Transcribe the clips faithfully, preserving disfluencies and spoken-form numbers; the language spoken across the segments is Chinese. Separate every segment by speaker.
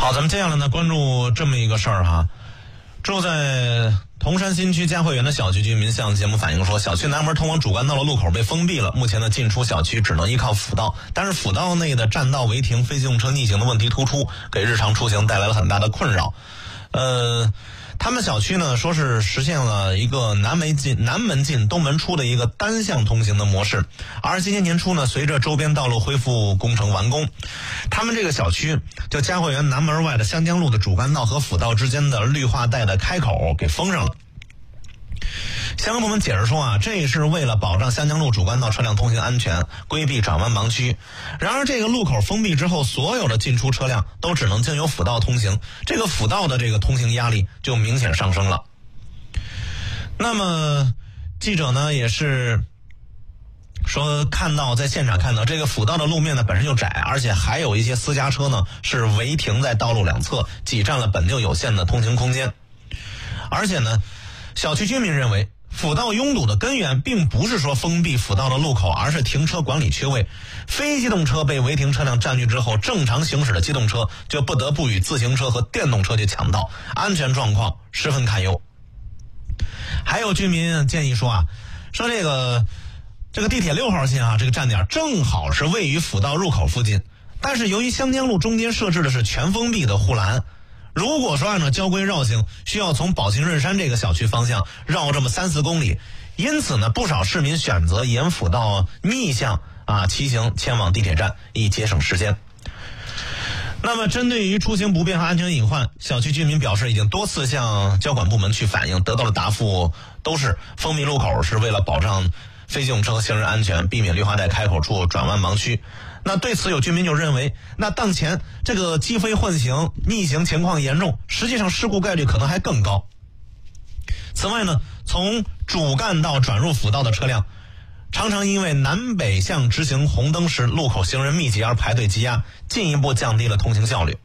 Speaker 1: 好，咱们接下来呢关注这么一个事儿哈。住在铜山新区嘉汇园的小区居民向节目反映说，小区南门通往主干道的路口被封闭了，目前呢进出小区只能依靠辅道，但是辅道内的占道违停、非机动车逆行的问题突出，给日常出行带来了很大的困扰。呃他们小区呢说是实现了一个南门进南门进东门出的一个单向通行的模式，而今年年初呢，随着周边道路恢复工程完工，他们这个小区就嘉汇园南门外的湘江路的主干道和辅道之间的绿化带的开口给封上了。相关部门解释说啊，这是为了保障湘江路主干道车辆通行安全，规避转弯盲区。然而这个路口封闭之后，所有的进出车辆都只能经由辅道通行，这个辅道的这个通行压力就明显上升了。那么记者呢也是说，看到在现场看到这个辅道的路面呢本身就窄，而且还有一些私家车呢是违停在道路两侧，挤占了本就有限的通行空间。而且呢，小区居民认为辅道拥堵的根源并不是说封闭辅道的路口，而是停车管理缺位。非机动车被违停车辆占据之后，正常行驶的机动车就不得不与自行车和电动车去抢道，安全状况十分堪忧。还有居民建议说啊，说这个这个地铁六号线啊，这个站点正好是位于辅道入口附近，但是由于湘江路中间设置的是全封闭的护栏，如果说按照交规绕行，需要从宝兴润山这个小区方向绕这么三四公里，因此呢，不少市民选择沿辅道逆向啊骑行前往地铁站，以节省时间。那么针对于出行不便和安全隐患，小区居民表示已经多次向交管部门去反映，得到的答复都是封闭路口是为了保障非机动车和行人安全，避免绿化带开口处转弯盲区。那对此有居民就认为，那当前这个机非混行逆行情况严重，实际上事故概率可能还更高。此外呢，从主干道转入辅道的车辆常常因为南北向直行红灯时路口行人密集而排队积压，进一步降低了通行效率。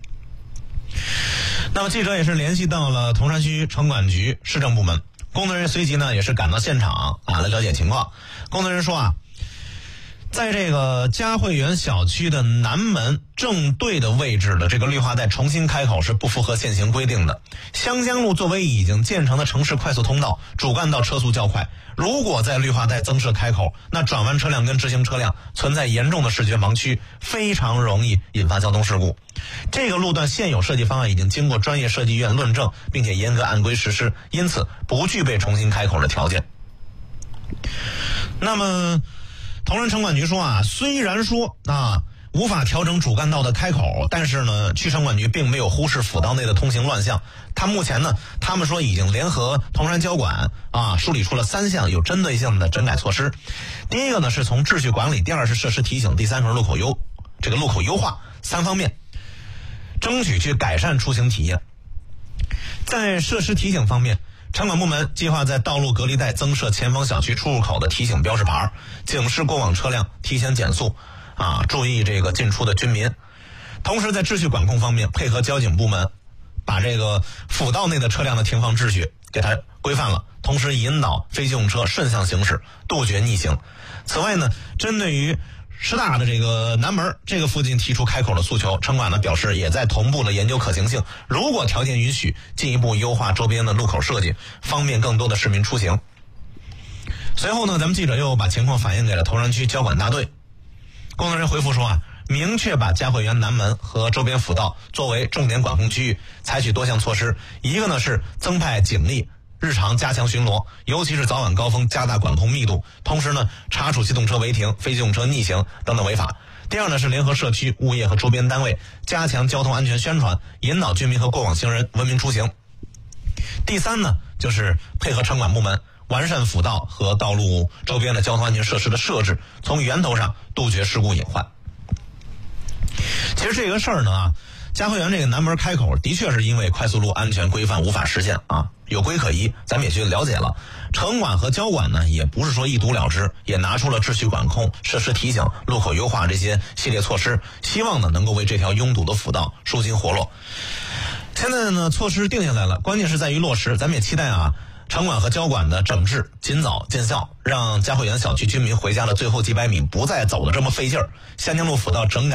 Speaker 1: 那么记者也是联系到了铜山区城管局市政部门，工作人员随即呢也是赶到现场啊来了解情况。工作人员说啊，在这个嘉汇园小区的南门正对的位置的这个绿化带重新开口是不符合现行规定的。湘江路作为已经建成的城市快速通道，主干道车速较快，如果在绿化带增设开口，那转弯车辆跟直行车辆存在严重的视觉盲区，非常容易引发交通事故。这个路段现有设计方案已经经过专业设计院论证，并且严格按规实施，因此不具备重新开口的条件。那么铜山城管局说啊，虽然说啊无法调整主干道的开口，但是呢，区城管局并没有忽视辅道内的通行乱象。他目前呢，他们说已经联合铜山交管啊，梳理出了三项有针对性的整改措施。第一个呢是从秩序管理，第二是设施提醒，第三是路口优这个路口优化，三方面争取去改善出行体验。在设施提醒方面，城管部门计划在道路隔离带增设前方小区出入口的提醒标识牌，警示过往车辆提前减速啊，注意这个进出的居民。同时在秩序管控方面，配合交警部门把这个辅道内的车辆的停放秩序给它规范了，同时引导非机动车顺向行驶，杜绝逆行。此外呢，针对于师大的这个南门这个附近提出开口的诉求，城管呢表示也在同步的研究可行性，如果条件允许，进一步优化周边的路口设计，方便更多的市民出行。随后呢，咱们记者又把情况反映给了铜山区交管大队，工作人员回复说啊，明确把嘉汇园南门和周边辅道作为重点管控区域，采取多项措施。一个呢是增派警力，日常加强巡逻，尤其是早晚高峰加大管控密度，同时呢查处机动车违停、非机动车逆行等等违法。第二呢是联合社区、物业和周边单位加强交通安全宣传，引导居民和过往行人文明出行。第三呢就是配合城管部门完善辅道和道路周边的交通安全设施的设置，从源头上杜绝事故隐患。其实这个事儿呢啊，嘉汇园这个南门开口的确是因为快速路安全规范无法实现啊，有规可依，咱们也去了解了。城管和交管呢也不是说一读了之，也拿出了秩序管控、设施提醒、路口优化这些系列措施，希望呢能够为这条拥堵的辅道舒筋活络。现在呢措施定下来了，关键是在于落实，咱们也期待啊城管和交管的整治尽早见效，让嘉汇园小区居民回家的最后几百米不再走得这么费劲儿。湘江路辅道整改